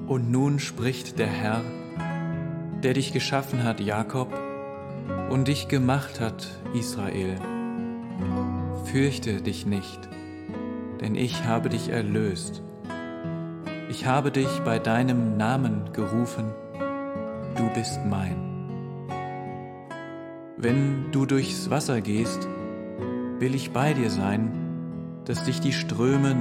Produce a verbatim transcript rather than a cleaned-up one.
Und nun spricht der Herr, der dich geschaffen hat, Jakob, und dich gemacht hat, Israel. Fürchte dich nicht, denn ich habe dich erlöst. Ich habe dich bei deinem Namen gerufen, du bist mein. Wenn du durchs Wasser gehst, will ich bei dir sein, dass dich die Ströme